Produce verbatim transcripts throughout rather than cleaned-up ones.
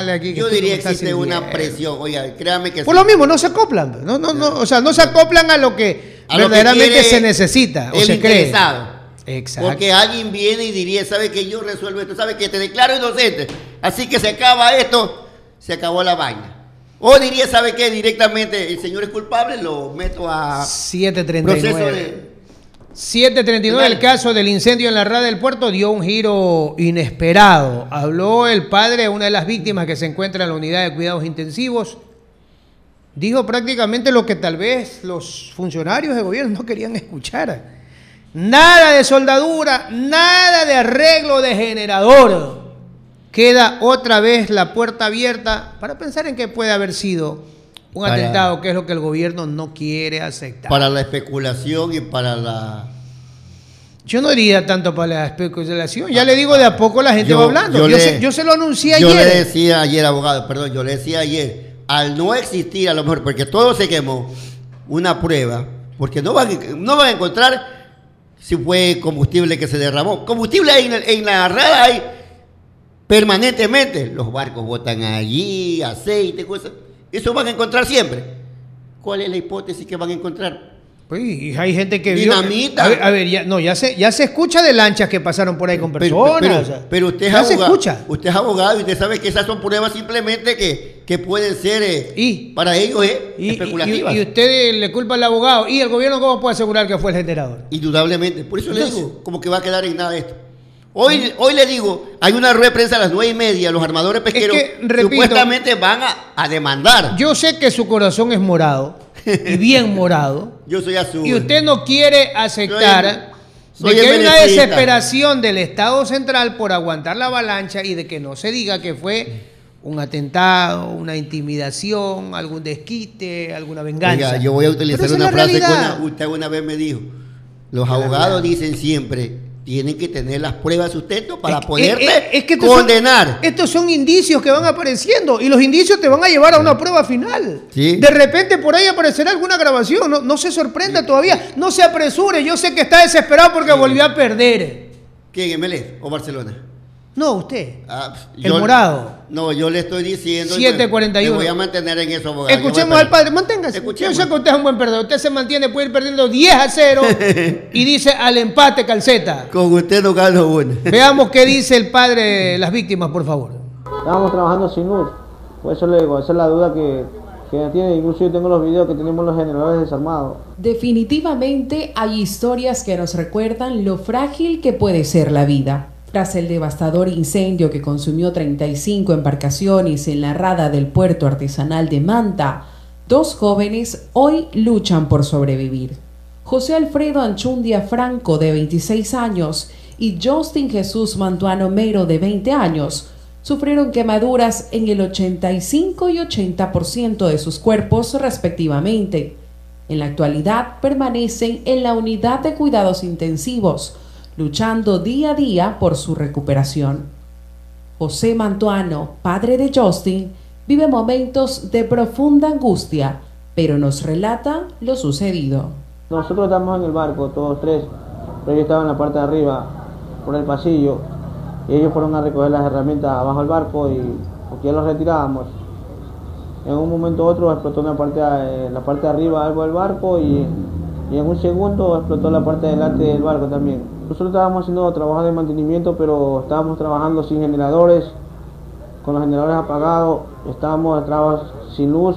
aquí. Yo diría que existe una presión, oiga, créame que por sí. lo mismo, no se acoplan, no, no, no, o sea, no se acoplan a lo que a lo verdaderamente que se necesita o el se cree. interesado. Exacto. Porque alguien viene y diría, ¿sabe que yo resuelvo esto? ¿Sabe que te declaro inocente? Así que se acaba esto, se acabó la vaina. O diría, ¿sabe qué? Directamente, el señor es culpable, lo meto a siete treinta y nueve. proceso de... siete treinta y nueve, el caso del incendio en la Rada del Puerto dio un giro inesperado. Habló el padre de una de las víctimas que se encuentra en la unidad de cuidados intensivos. Dijo prácticamente lo que tal vez los funcionarios de gobierno no querían escuchar. Nada de soldadura, nada de arreglo de generador. Queda otra vez la puerta abierta para pensar en qué puede haber sido un para, atentado, que es lo que el gobierno no quiere aceptar. Para la especulación y para la... Yo no diría tanto para la especulación. Ya le digo, de a poco la gente yo, va hablando. Yo, yo, le, se, yo se lo anuncié yo ayer. Yo le decía ayer, abogado, perdón, yo le decía ayer, al no existir a lo mejor, porque todo se quemó, una prueba, porque no van, no van a encontrar si fue combustible que se derramó. Combustible hay en, en la Rada hay permanentemente. Los barcos botan allí, aceite, cosas. Eso van a encontrar siempre. ¿Cuál es la hipótesis que van a encontrar? Pues hay gente que dinamita. Vio, a ver, a ver ya, no, ya se, ya se escucha de lanchas que pasaron por ahí con personas. Pero, pero, o sea, pero usted, es ya abogado, se escucha. Usted es abogado y usted sabe que esas son pruebas simplemente que, que pueden ser eh, ¿Y? para ellos eh, y, especulativas. Y, y usted le culpa al abogado. ¿Y el gobierno cómo puede asegurar que fue el generador? Indudablemente. Por eso Entonces, le digo, como que va a quedar en nada esto. Hoy, hoy le digo, hay una rueda de prensa a las nueve y media, los armadores pesqueros es que, repito, supuestamente van a, a demandar. Yo sé que su corazón es morado, y bien morado. Yo soy azul. Y usted no quiere aceptar soy, soy de que hay una desesperación del Estado central por aguantar la avalancha y de que no se diga que fue un atentado, una intimidación, algún desquite, alguna venganza. Oiga, yo voy a utilizar una frase que una, usted una vez me dijo. Los abogados dicen siempre, tienen que tener las pruebas de sustento para es, poderte es, es que estos condenar. Son, estos son indicios que van apareciendo y los indicios te van a llevar a una prueba final. ¿Sí? De repente por ahí aparecerá alguna grabación, no, no se sorprenda sí. todavía, no se apresure, yo sé que está desesperado porque sí. volvió a perder. ¿Quién, M L E o Barcelona? No, usted, ah, el yo, morado. No, yo le estoy diciendo. siete cuarenta y uno. Me voy a mantener en eso, abogado. Escuchemos al padre, manténgase. Escuchemos. Yo sé que usted es un buen perdedor. Usted se mantiene, puede ir perdiendo diez a cero y dice al empate calceta. Con usted no gano uno. Veamos qué dice el padre de las víctimas, por favor. Estábamos trabajando sin luz. Por eso le digo, esa es la duda que, que tiene. Incluso yo tengo los videos que tenemos los generadores desarmados. Definitivamente hay historias que nos recuerdan lo frágil que puede ser la vida. Tras el devastador incendio que consumió treinta y cinco embarcaciones en la Rada del puerto artesanal de Manta, dos jóvenes hoy luchan por sobrevivir. José Alfredo Anchundia Franco, de veintiséis años, y Justin Jesús Mantuano Mero, de veinte años, sufrieron quemaduras en el ochenta y cinco y ochenta por ciento de sus cuerpos respectivamente. En la actualidad permanecen en la unidad de cuidados intensivos, luchando día a día por su recuperación. José Mantuano, padre de Justin, vive momentos de profunda angustia, pero nos relata lo sucedido. Nosotros estamos en el barco, todos tres, pero yo estaba en la parte de arriba, por el pasillo, y ellos fueron a recoger las herramientas abajo del barco, y porque ya los retirábamos. En un momento u otro explotó en la parte de, la parte de arriba algo del barco, y, y en un segundo explotó la parte de delante del barco también. Nosotros estábamos haciendo trabajo de mantenimiento, pero estábamos trabajando sin generadores, con los generadores apagados, estábamos trabajando sin luz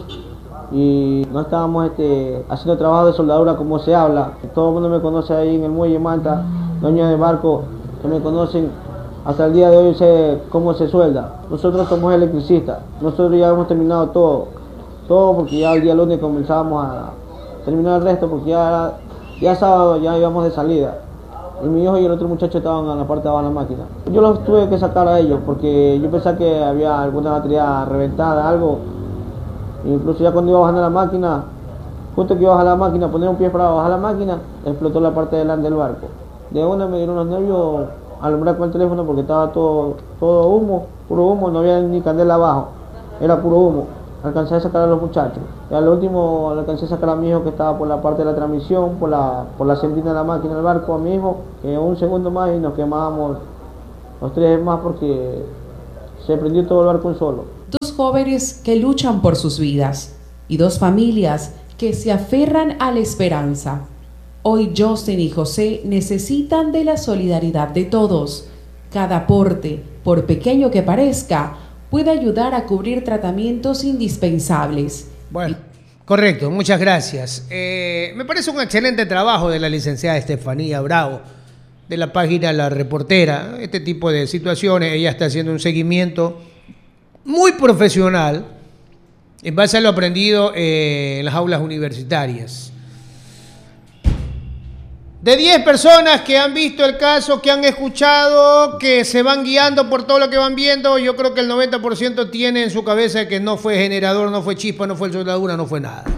y no estábamos este, haciendo trabajo de soldadura como se habla. Todo el mundo me conoce ahí en el muelle Manta, dueños de barco que me conocen, hasta el día de hoy sé cómo se suelda. Nosotros somos electricistas, nosotros ya hemos terminado todo, todo porque ya el día lunes comenzábamos a terminar el resto porque ya, ya sábado ya íbamos de salida. Y mi hijo y el otro muchacho estaban en la parte de abajo de la máquina. Yo los tuve que sacar a ellos porque yo pensaba que había alguna batería reventada, algo. Incluso ya cuando iba bajando la máquina, justo que iba a bajar la máquina, poner un pie para bajar la máquina, explotó la parte de delante del barco. De una me dieron los nervios alumbrar con el teléfono porque estaba todo, todo humo, puro humo, no había ni candela abajo, era puro humo. Alcancé a sacar a los muchachos. Y al último alcancé a sacar a mi hijo que estaba por la parte de la transmisión, por la, por la sentina de la máquina del barco, a mi hijo, que un segundo más y nos quemábamos los tres más porque se prendió todo el barco un solo. dos jóvenes que luchan por sus vidas y dos familias que se aferran a la esperanza. Hoy Justin y José necesitan de la solidaridad de todos. Cada aporte, por pequeño que parezca, puede ayudar a cubrir tratamientos indispensables. Bueno, correcto, muchas gracias. Eh, me parece un excelente trabajo de la licenciada Estefanía Bravo, de la página La Reportera. Este tipo de situaciones, ella está haciendo un seguimiento muy profesional en base a lo aprendido eh, en las aulas universitarias. De diez personas que han visto el caso, que han escuchado, que se van guiando por todo lo que van viendo, yo creo que el noventa por ciento tiene en su cabeza que no fue generador, no fue chispa, no fue soldadura, no fue nada.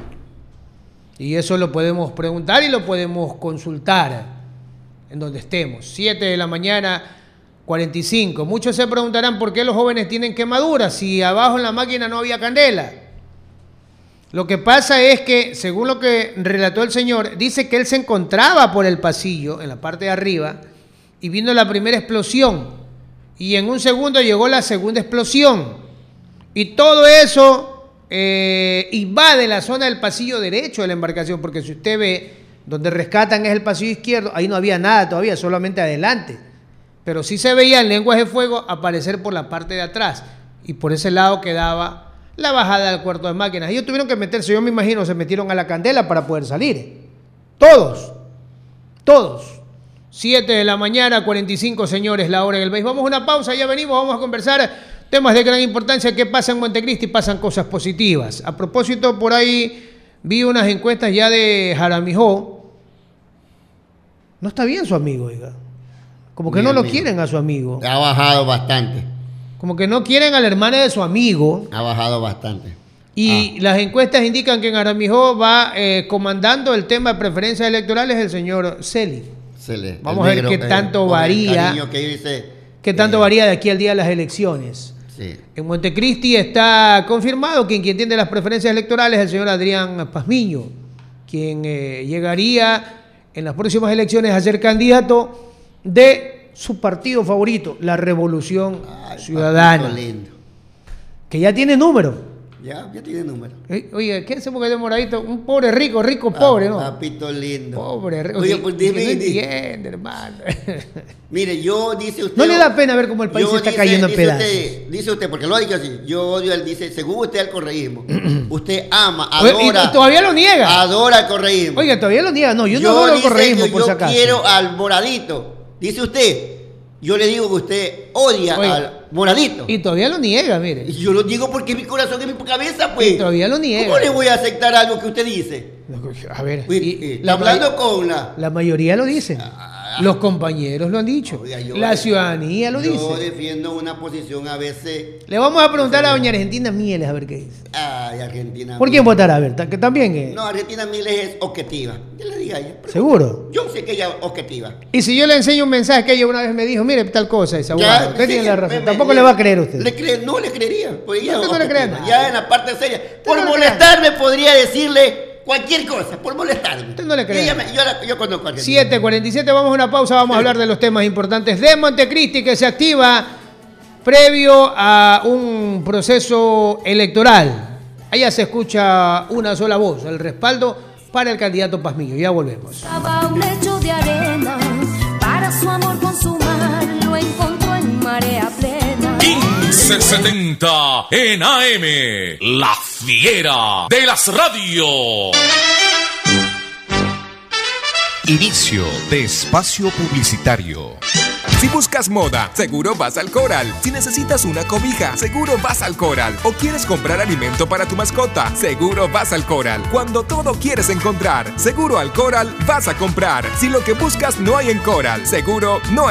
Y eso lo podemos preguntar y lo podemos consultar en donde estemos. siete de la mañana, cuarenta y cinco. Muchos se preguntarán por qué los jóvenes tienen quemaduras si abajo en la máquina no había candela. Lo que pasa es que, según lo que relató el señor, dice que él se encontraba por el pasillo, en la parte de arriba, y vino la primera explosión. Y en un segundo llegó la segunda explosión. Y todo eso eh, invade la zona del pasillo derecho de la embarcación, porque si usted ve, donde rescatan es el pasillo izquierdo, ahí no había nada todavía, solamente adelante. Pero sí se veía el lenguaje de fuego aparecer por la parte de atrás. Y por ese lado quedaba la bajada del cuarto de máquinas. Ellos tuvieron que meterse, yo me imagino, se metieron a la candela para poder salir. Todos, todos. siete de la mañana, cuarenta y cinco, señores, la hora en el país. Vamos a una pausa, ya venimos, vamos a conversar temas de gran importancia que pasan en Montecristi y pasan cosas positivas. A propósito, por ahí vi unas encuestas ya de Jaramijó. No está bien su amigo, oiga. Como que Mi no lo amigo. quieren a su amigo. Ha bajado bastante. Como que no quieren a la hermana de su amigo. Ha bajado bastante. Y Ah. las encuestas indican que en Jaramijó va eh, comandando el tema de preferencias electorales el señor Celi. Se le- Vamos el a ver qué negro, tanto con el varía. cariño que dice, ¿Qué tanto eh, varía de aquí al día de las elecciones? Sí. En Montecristi está confirmado que quien tiene las preferencias electorales es el señor Adrián Pazmiño, quien eh, llegaría en las próximas elecciones a ser candidato de su partido favorito, la Revolución Ay, Ciudadana, papito lindo. que ya tiene número. Ya, ya tiene número. Eh, Oye, ¿qué hacemos que de moradito? Un pobre rico, rico pobre, ¿no? Papito lindo. Pobre rico. Oye, Sí, pues que dime, no di- entiende, hermano. Mire, yo dice usted. ¿No le da pena ver cómo el país yo se está dice- cayendo en dice pedazos? Usted, dice usted, porque lo dice así. Yo odio el, dice, según usted al correísmo. Usted ama, Oye, adora. y todavía lo niega. Adora el correísmo. Oiga, todavía lo niega. No, yo, no adoro el dice correísmo, que por yo si acaso. quiero al moradito. Dice usted. Yo le digo que usted odia Oiga, al moradito. Y todavía lo niega, mire. Y yo lo digo porque mi corazón es mi cabeza, pues. Y todavía lo niega. ¿Cómo le voy a aceptar algo que usted dice? A ver, Uy, y- eh, la, hablando may- con la... la mayoría lo dicen. Los compañeros lo han dicho. Oiga, yo- La ciudadanía lo Yo dice. defiendo una posición a veces... Le vamos a preguntar a doña Argentina Mieles a ver qué dice. Ay, Argentina... ¿Por quién votará? A ver, ta- que también. eh, No, Argentina Miles es objetiva. Yo le diga a ella. pero ¿Seguro? Yo sé que ella es objetiva. Y si yo le enseño un mensaje que ella una vez me dijo, mire, tal cosa, esa abogado, usted sí, tiene la razón. me- Tampoco me- le va a creer a usted. Le cree, no le creería. Pues ella Usted es no le cree objetiva. nada. Ya en la parte seria. Por no le molestarme podría decirle cualquier cosa. Por molestarme. Usted no le cree Y ella nada. me- yo, la- yo conozco a Argentina. siete cuarenta y siete, vamos a una pausa, vamos a hablar de los temas importantes de Montecristi que se activa previo a un proceso electoral. Allá se escucha una sola voz, el respaldo para el candidato Pazmiño. Ya volvemos. Estaba un lecho de arena para su amor consumar, lo encontró en marea plena. quince setenta en A M, la fiera de las radios. Inicio de espacio publicitario. Si buscas moda, seguro vas al Coral. Si necesitas una cobija, seguro vas al Coral. O quieres comprar alimento para tu mascota, seguro vas al Coral. Cuando todo quieres encontrar, seguro al Coral vas a comprar. Si lo que buscas no hay en Coral, seguro no hay.